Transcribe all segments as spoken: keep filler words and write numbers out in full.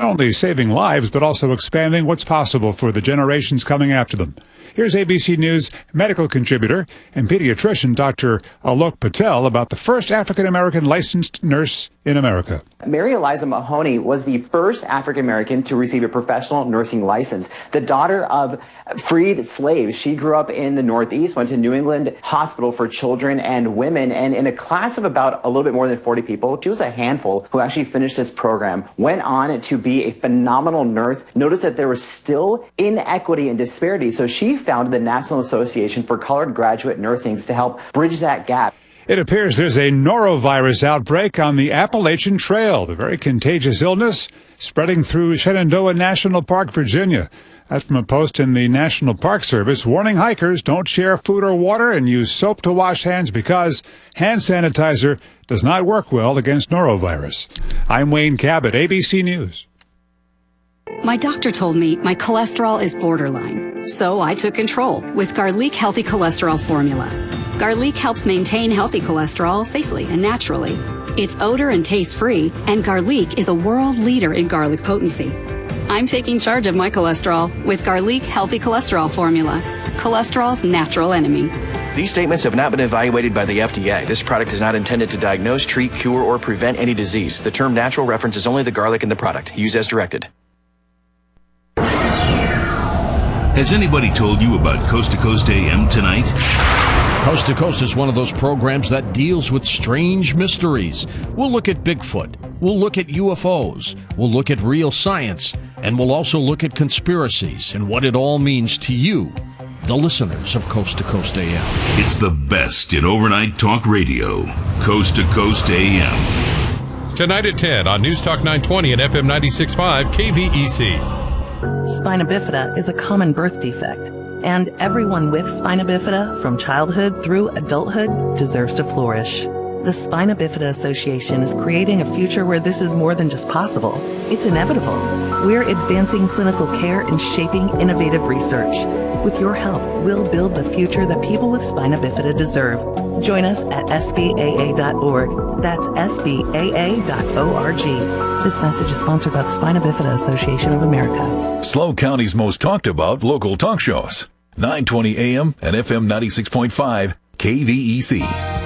only saving lives, but also expanding what's possible for the generations coming after them. Here's A B C News medical contributor and pediatrician Doctor Alok Patel about the first African-American licensed nurse in America. Mary Eliza Mahoney was the first African-American to receive a professional nursing license. The daughter of freed slaves, she grew up in the Northeast, went to New England Hospital for Children and Women, and in a class of about a little bit more than forty people, she was a handful who actually finished this program, went on to be a phenomenal nurse, noticed that there was still inequity and disparity, so she founded the National Association for Colored Graduate Nursing to help bridge that gap. It appears there's a norovirus outbreak on the Appalachian Trail, the very contagious illness spreading through Shenandoah National Park, Virginia. That's from a post in the National Park Service warning hikers don't share food or water and use soap to wash hands because hand sanitizer does not work well against norovirus. I'm Wayne Cabot, A B C News. My doctor told me my cholesterol is borderline, so I took control with Garlic Healthy Cholesterol Formula. Garlic helps maintain healthy cholesterol safely and naturally. It's odor and taste-free, and Garlic is a world leader in garlic potency. I'm taking charge of my cholesterol with Garlic Healthy Cholesterol Formula, cholesterol's natural enemy. These statements have not been evaluated by the F D A. This product is not intended to diagnose, treat, cure, or prevent any disease. The term natural references only the garlic in the product. Use as directed. Has anybody told you about Coast to Coast A M tonight? Coast to Coast is one of those programs that deals with strange mysteries. We'll look at Bigfoot. We'll look at U F Os. We'll look at real science. And we'll also look at conspiracies and what it all means to you, the listeners of Coast to Coast A M. It's the best in overnight talk radio. Coast to Coast A M. Tonight at ten on News Talk nine twenty and F M ninety-six point five K V E C. Spina bifida is a common birth defect, and everyone with spina bifida from childhood through adulthood deserves to flourish. The Spina Bifida Association is creating a future where this is more than just possible. It's inevitable. We're advancing clinical care and shaping innovative research. With your help, we'll build the future that people with spina bifida deserve. Join us at S B A A dot org. That's S B A A dot org. This message is sponsored by the Spina Bifida Association of America. SLO County's most talked about local talk shows. nine twenty A M and F M ninety-six point five K V E C.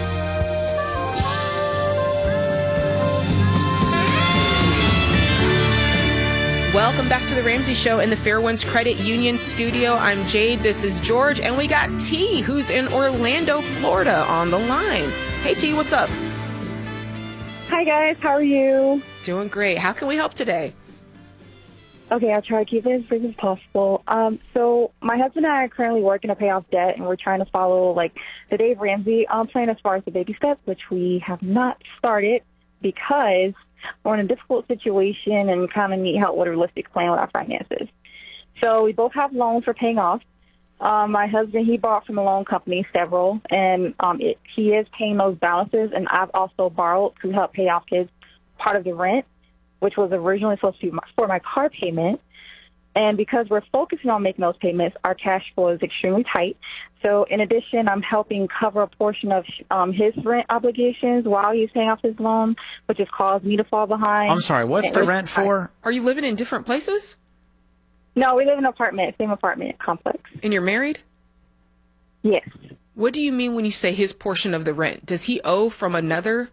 Welcome back to the Ramsey Show in the Fairwinds Credit Union studio. I'm Jade, this is George, and we got T, who's in Orlando, Florida, on the line. Hey T, what's up? Hi guys, how are you? Doing great. How can we help today? Okay, I'll try to keep it as brief as possible. Um, so my husband and I are currently working to pay off debt, and we're trying to follow like the Dave Ramsey um, plan as far as the baby steps, which we have not started because we're in a difficult situation and kind of need help with a realistic plan with our finances. So we both have loans for paying off. Um, my husband, he bought from a loan company, several, and um, it, he is paying those balances, and I've also borrowed to help pay off his part of the rent, which was originally supposed to be my, for my car payment. And because we're focusing on making those payments, our cash flow is extremely tight. So in addition, I'm helping cover a portion of um, his rent obligations while he's paying off his loan, which has caused me to fall behind. I'm sorry, what's and the rent for? Are you living in different places? No, we live in an apartment, same apartment complex. And you're married? Yes. What do you mean when you say his portion of the rent? Does he owe from another?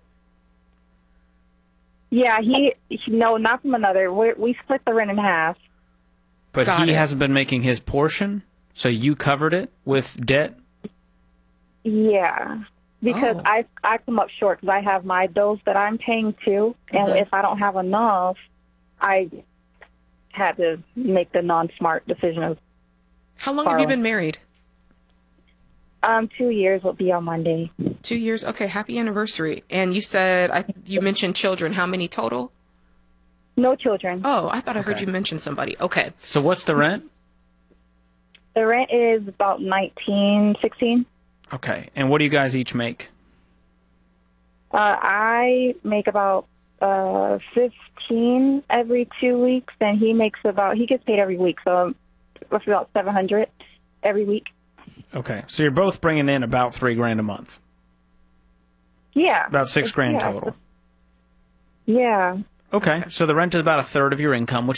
Yeah, he, he no, not from another. We're, we split the rent in half. But Got he it. hasn't been making his portion, so you covered it with debt? Yeah, because Oh. I I come up short because I have my bills that I'm paying too, and Mhm. if I don't have enough, I had to make the non-smart decision of How long have you borrowing. been married? Um, two years will be on Monday. Two years. Okay, happy anniversary. And you said, I, you mentioned children. How many total? No children. Oh, I thought I heard Okay. you mention somebody. Okay. So what's the rent? The rent is about nineteen, sixteen. Okay, and what do you guys each make? Uh, I make about uh fifteen every two weeks, and he makes about he gets paid every week, so roughly about seven hundred every week. Okay, so you're both bringing in about three grand a month. Yeah. About six grand Yeah. total. Yeah. Okay, so the rent is about a third of your income, which